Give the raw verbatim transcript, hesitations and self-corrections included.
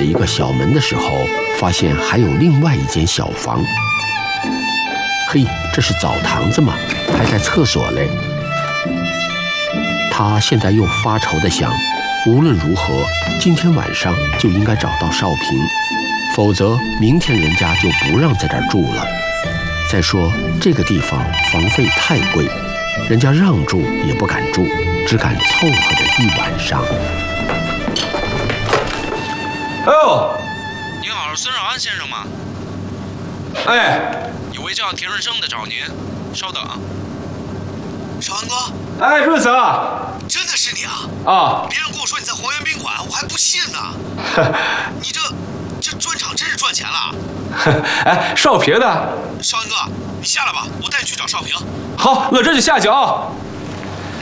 一个小门的时候，发现还有另外一间小房。嘿，这是澡堂子吗？还带厕所嘞。他现在又发愁地想，无论如何，今天晚上就应该找到少平，否则明天人家就不让在这儿住了。再说这个地方房费太贵，人家让住也不敢住，只敢凑合着一晚上。 哎呦， 您好，是孙少安先生吗？ 哎， 有位叫田润生的找您，稍等。 少安哥， 哎，润泽， 真的是你啊！ 啊， 别人跟我说你在黄源宾馆，我还不信呢。你这这专场真是赚钱了。 哎，少平呢？ 少安哥，你下来吧，我带你去找少平。 好，我这就下去啊。